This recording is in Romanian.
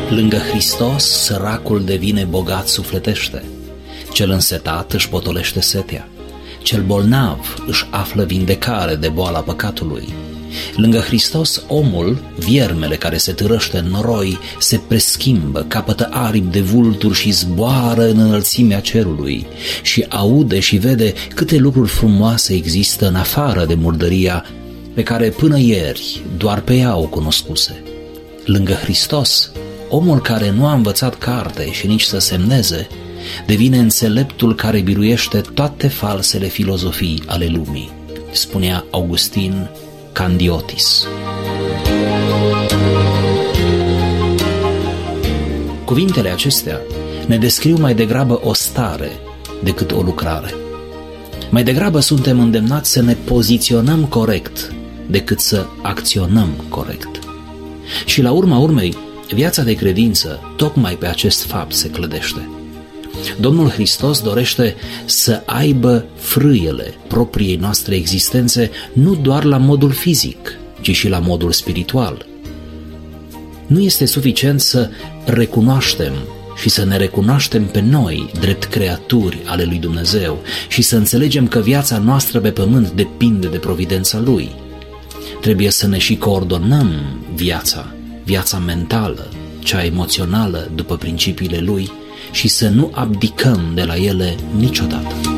Lângă Hristos, săracul devine bogat sufletește. Cel însetat își potolește setea. Cel bolnav își află vindecare de boala păcatului. Lângă Hristos, omul, viermele care se târăște în noroi, se preschimbă, capătă aripi de vulturi și zboară în înălțimea cerului și aude și vede câte lucruri frumoase există în afară de murdăria pe care până ieri doar pe ea o cunoscuse. Lângă Hristos, omul care nu a învățat carte și nici să semneze, devine înțeleptul care biruiește toate falsele filozofii ale lumii, spunea Augustin Candiotis. Cuvintele acestea ne descriu mai degrabă o stare decât o lucrare. Mai degrabă suntem îndemnați să ne poziționăm corect decât să acționăm corect. Și la urma urmei, viața de credință tocmai pe acest fapt se clădește. Domnul Hristos dorește să aibă frâiele propriei noastre existențe nu doar la modul fizic, ci și la modul spiritual. Nu este suficient să recunoaștem și să ne recunoaștem pe noi drept creaturi ale lui Dumnezeu și să înțelegem că viața noastră pe pământ depinde de providența Lui. Trebuie să ne și coordonăm viața mentală, cea emoțională după principiile Lui, și să nu abdicăm de la ele niciodată.